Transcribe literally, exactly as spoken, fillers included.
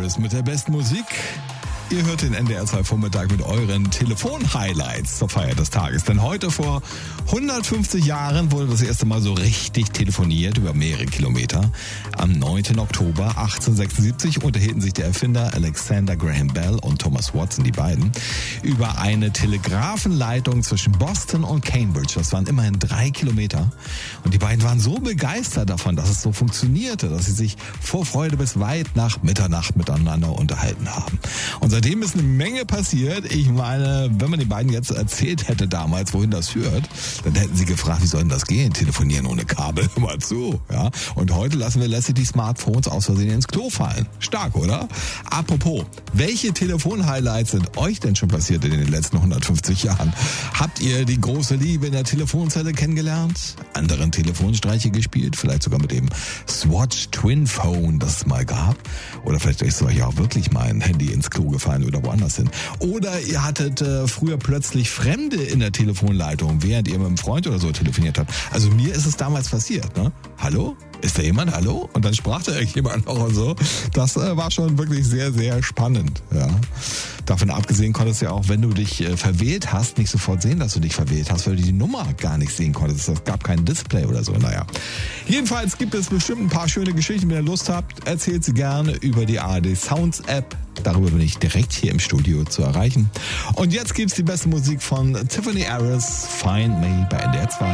Harris mit der besten Musik. Ihr hört den N D R zwei Vormittag mit euren Telefon-Highlights zur Feier des Tages. Denn heute vor hundertfünfzig Jahren wurde das erste Mal so richtig telefoniert über mehrere Kilometer. Am neunten Oktober achtzehnhundertsechsundsiebzig unterhielten sich der Erfinder Alexander Graham Bell und Thomas Watson, die beiden, über eine Telegrafenleitung zwischen Boston und Cambridge. Das waren immerhin drei Kilometer. Und die beiden waren so begeistert davon, dass es so funktionierte, dass sie sich vor Freude bis weit nach Mitternacht miteinander unterhalten haben. Und seitdem ist eine Menge passiert. Ich meine, wenn man den beiden jetzt erzählt hätte damals, wohin das führt, dann hätten sie gefragt, wie soll denn das gehen? Telefonieren ohne Kabel, hör mal zu. Ja? Und heute lassen wir lässig die Smartphones aus Versehen ins Klo fallen. Stark, oder? Apropos, welche Telefon-Highlights sind euch denn schon passiert in den letzten hundertfünfzig Jahren? Habt ihr die große Liebe in der Telefonzelle kennengelernt? Anderen Telefonstreiche gespielt? Vielleicht sogar mit dem Swatch Twin Phone, das es mal gab? Oder vielleicht ist euch auch wirklich mal ein Handy ins Klo gefallen oder woanders hin. Oder ihr hattet äh, früher plötzlich Fremde in der Telefonleitung, während ihr mit einem Freund oder so telefoniert habt. Also mir ist es damals passiert, ne? Hallo? Ist da jemand? Hallo? Und dann sprach da irgendjemand noch und so. Das äh, war schon wirklich sehr, sehr spannend. Ja. Davon abgesehen konntest du ja auch, wenn du dich äh, verwählt hast, nicht sofort sehen, dass du dich verwählt hast, weil du die Nummer gar nicht sehen konntest. Es gab kein Display oder so. Naja. Jedenfalls gibt es bestimmt ein paar schöne Geschichten. Wenn ihr Lust habt, erzählt sie gerne über die A R D Sounds App. Darüber bin ich direkt hier im Studio zu erreichen. Und jetzt gibt's die beste Musik von Tiffany Harris, Find Me bei N D R zwei.